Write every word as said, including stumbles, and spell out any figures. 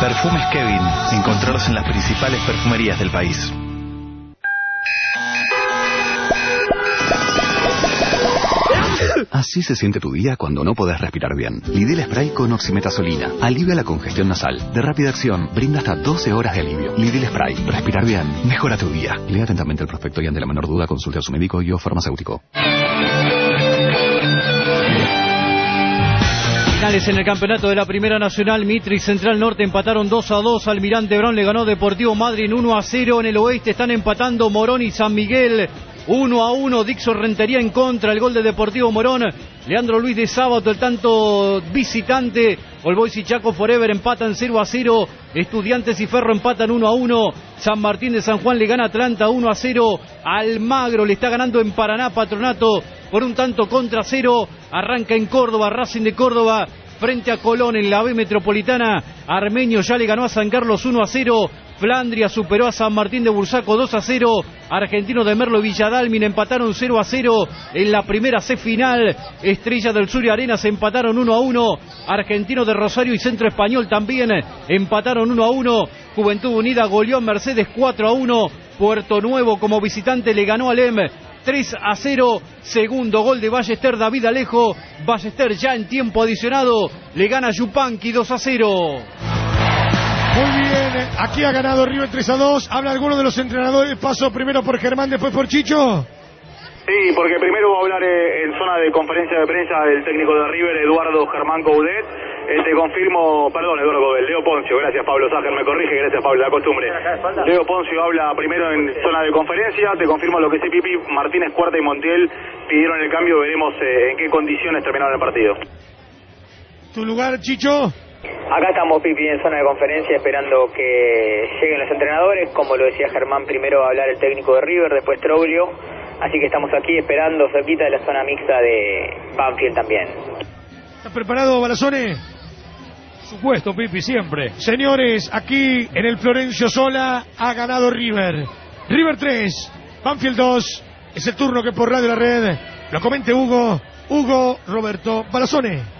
Perfumes Kevin. Encontrarlos en las principales perfumerías del país. Así se siente tu día cuando no podés respirar bien. Lidl Spray con oximetazolina. Alivia la congestión nasal. De rápida acción, brinda hasta doce horas de alivio. Lidl Spray. Respirar bien. Mejora tu día. Lea atentamente el prospecto y ante la menor duda consulte a su médico y o farmacéutico. Finales en el campeonato de la Primera Nacional. Mitre y Central Norte empataron dos a dos. Almirante Brown le ganó Deportivo Madryn uno a cero. En el oeste están empatando Morón y San Miguel. uno a uno, Dixon Rentería en contra, el gol de Deportivo Morón. Leandro Luis de Sábato, el tanto visitante. All Boys y Chaco Forever empatan cero a cero. Estudiantes y Ferro empatan uno a uno. San Martín de San Juan le gana a Atlanta uno a cero. Almagro le está ganando en Paraná Patronato por un tanto contra cero. Arranca en Córdoba, Racing de Córdoba frente a Colón en la B Metropolitana. Armenio ya le ganó a San Carlos uno a cero. Flandria superó a San Martín de Bursaco dos a cero. Argentino de Merlo y Villadalmin empataron cero a cero en la primera C final. Estrella del Sur y Arenas empataron uno a uno. Argentino de Rosario y Centro Español también empataron uno a uno. Juventud Unida goleó a Mercedes cuatro a uno. Puerto Nuevo como visitante le ganó al E M tres a cero. Segundo gol de Ballester, David Alejo. Ballester ya en tiempo adicionado le gana a Yupanqui dos a cero. Muy bien, aquí ha ganado River tres a dos. ¿Habla alguno de los entrenadores? Paso primero por Germán, después por Chicho. Sí, porque primero va a hablar eh, en zona de conferencia de prensa el técnico de River, Eduardo Germán Coudet. Eh, te confirmo, perdón, Eduardo Coudet, Leo Poncio, gracias Pablo Ságer, me corrige, gracias Pablo, la costumbre. Leo Poncio habla primero en zona de conferencia, te confirmo lo que sé Pipi, Martínez Cuarta y Montiel pidieron el cambio, veremos eh, en qué condiciones terminaron el partido. ¿Tu lugar, Chicho? Acá estamos, Pipi, en zona de conferencia esperando que lleguen los entrenadores. Como lo decía Germán, primero va a hablar el técnico de River, después Troglio. Así que estamos aquí esperando cerquita de la zona mixta de Banfield también. ¿Estás preparado, Balazone? Por supuesto, Pipi, siempre. Señores, aquí en el Florencio Sola ha ganado River. River tres, Banfield dos. Es el turno que por Radio La Red lo comente Hugo, Hugo Roberto Balazone.